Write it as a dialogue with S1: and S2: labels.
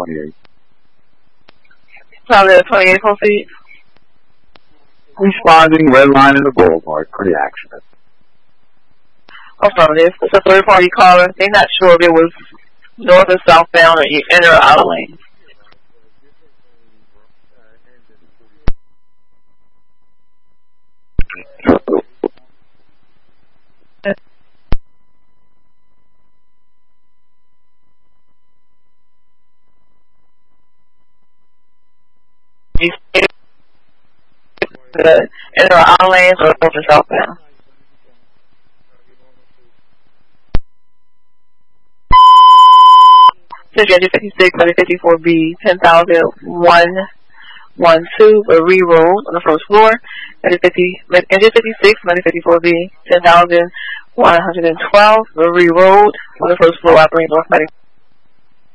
S1: 28.
S2: Probably 28 full feet.
S1: Responding, red line in the boulevard, pre-accident.
S2: Affirmative. It's a third-party caller. They're not sure if it was north or southbound or in or out of lane. In or out of lanes or north or southbound. Engine 56, 54B, 10,112, Marie Road on the first floor. Engine 56, 54B, 10,112, Marie Road on the first floor, operating North Medical.